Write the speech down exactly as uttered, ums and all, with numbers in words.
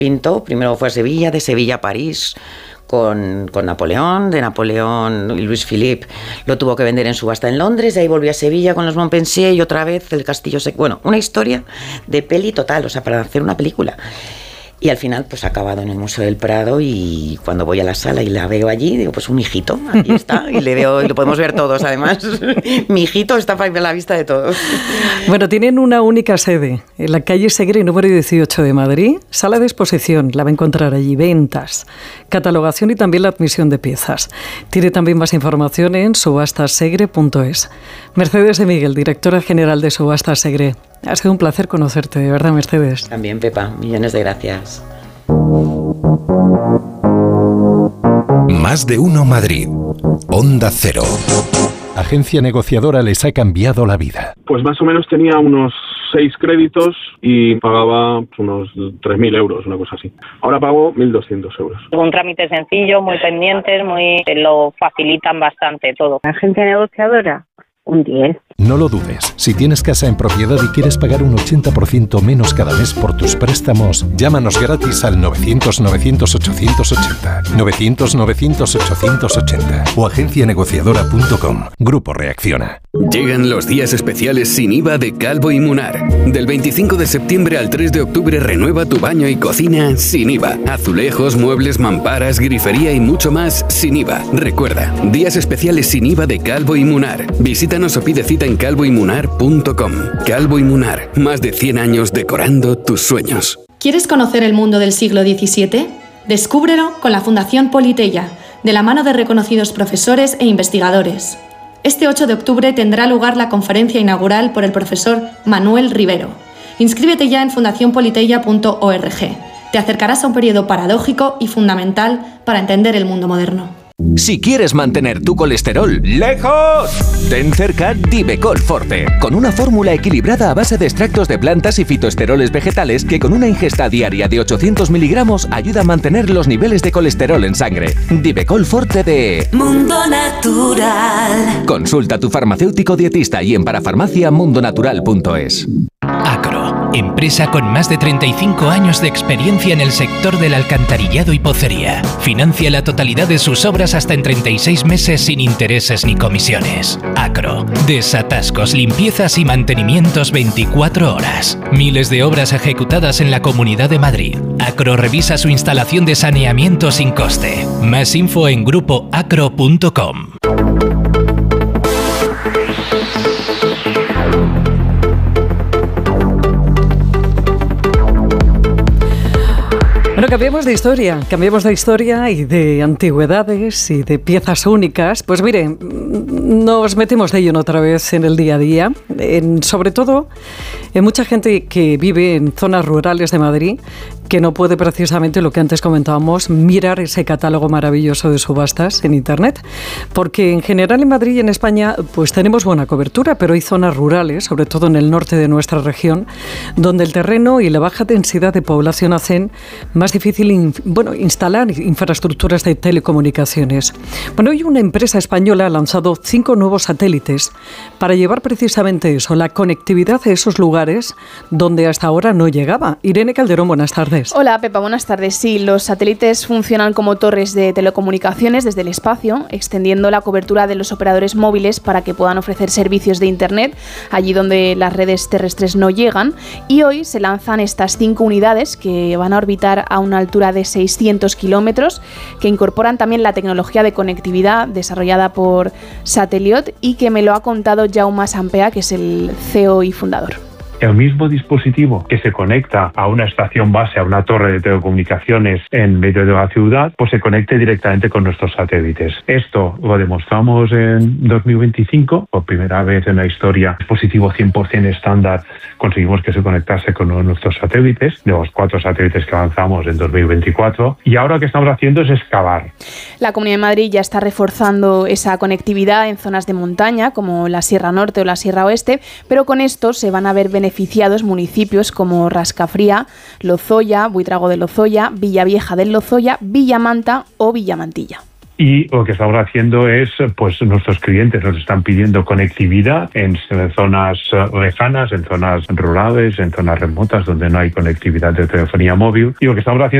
Pintó, primero fue a Sevilla, de Sevilla a París, con, con Napoleón, de Napoleón y Luis Philippe lo tuvo que vender en subasta en Londres, de ahí volvió a Sevilla con los Montpensier y otra vez el castillo se... Bueno, una historia de peli total, o sea, para hacer una película. Y al final, pues ha acabado en el Museo del Prado y cuando voy a la sala y la veo allí, digo, pues un hijito, aquí está, y le veo, y lo podemos ver todos, además. Mi hijito está a la vista de todos. Bueno, tienen una única sede, en la calle Segre, número dieciocho de Madrid, sala de exposición, la va a encontrar allí, ventas, catalogación y también la admisión de piezas. Tiene también más información en subastas segre punto es. Mercedes de Miguel, directora general de Subastas Segre. Ha sido un placer conocerte, de verdad, Mercedes. También, Pepa, millones de gracias. Más de uno Madrid. Onda Cero. Agencia negociadora les ha cambiado la vida. Pues más o menos tenía unos seis créditos y pagaba unos tres mil euros, una cosa así. Ahora pago mil doscientos euros. Un trámite sencillo, muy pendientes, muy lo facilitan bastante todo. Agencia negociadora, un diez. No lo dudes. Si tienes casa en propiedad y quieres pagar un ochenta por ciento menos cada mes por tus préstamos, llámanos gratis al novecientos novecientos ochocientos ochenta, novecientos novecientos ochocientos ochenta o agencia negociadora punto com. Grupo Reacciona. Llegan los días especiales sin I V A de Calvo y Munar. Del veinticinco de septiembre al tres de octubre renueva tu baño y cocina sin I V A. Azulejos, muebles, mamparas, grifería y mucho más sin I V A. Recuerda, días especiales sin I V A de Calvo y Munar. Visítanos o pide cita en calvo y munar punto com. Calvo y Munar, más de cien años decorando tus sueños. ¿Quieres conocer el mundo del siglo diecisiete? Descúbrelo con la Fundación Politeia, de la mano de reconocidos profesores e investigadores. Este ocho de octubre tendrá lugar la conferencia inaugural por el profesor Manuel Rivero. Inscríbete ya en fundación politeia punto org. Te acercarás a un periodo paradójico y fundamental para entender el mundo moderno. Si quieres mantener tu colesterol lejos, ten cerca Divecol Forte, con una fórmula equilibrada a base de extractos de plantas y fitoesteroles vegetales que con una ingesta diaria de ochocientos miligramos ayuda a mantener los niveles de colesterol en sangre. Divecol Forte de Mundo Natural. Consulta a tu farmacéutico dietista y en parafarmacia mundo natural punto es. Acro, empresa con más de treinta y cinco años de experiencia en el sector del alcantarillado y pocería. Financia la totalidad de sus obras hasta en treinta y seis meses sin intereses ni comisiones. Acro, desatascos, limpiezas y mantenimientos veinticuatro horas. Miles de obras ejecutadas en la Comunidad de Madrid. Acro revisa su instalación de saneamiento sin coste. Más info en grupo acro punto com. Bueno, cambiemos de historia, cambiemos de historia y de antigüedades y de piezas únicas. Pues mire, nos metemos de lleno otra vez en el día a día, en, sobre todo en mucha gente que vive en zonas rurales de Madrid, que no puede precisamente, lo que antes comentábamos, mirar ese catálogo maravilloso de subastas en Internet, porque en general en Madrid y en España pues tenemos buena cobertura, pero hay zonas rurales, sobre todo en el norte de nuestra región, donde el terreno y la baja densidad de población hacen más difícil in, bueno, instalar infraestructuras de telecomunicaciones. Bueno, hoy una empresa española ha lanzado cinco nuevos satélites para llevar precisamente eso, la conectividad a esos lugares donde hasta ahora no llegaba. Irene Calderón, buenas tardes. Hola Pepa, buenas tardes. Sí, los satélites funcionan como torres de telecomunicaciones desde el espacio, extendiendo la cobertura de los operadores móviles para que puedan ofrecer servicios de Internet allí donde las redes terrestres no llegan. Y hoy se lanzan estas cinco unidades que van a orbitar a una altura de seiscientos kilómetros, que incorporan también la tecnología de conectividad desarrollada por Sateliot y que me lo ha contado Jaume Sampea, que es el C E O y fundador. El mismo dispositivo que se conecta a una estación base, a una torre de telecomunicaciones en medio de la ciudad, pues se conecte directamente con nuestros satélites. Esto lo demostramos en dos mil veinticinco, por primera vez en la historia, dispositivo cien por ciento estándar, conseguimos que se conectase con uno de nuestros satélites, de los cuatro satélites que lanzamos en dos mil veinticuatro, y ahora lo que estamos haciendo es excavar. La Comunidad de Madrid ya está reforzando esa conectividad en zonas de montaña, como la Sierra Norte o la Sierra Oeste, pero con esto se van a ver beneficiados beneficiados municipios como Rascafría, Lozoya, Buitrago de Lozoya, Villavieja del Lozoya, Villamanta o Villamantilla. y lo que estamos haciendo es, pues nuestros clientes nos están pidiendo conectividad en zonas lejanas, en zonas rurales, en zonas remotas donde no hay conectividad de telefonía móvil, y lo que estamos haciendo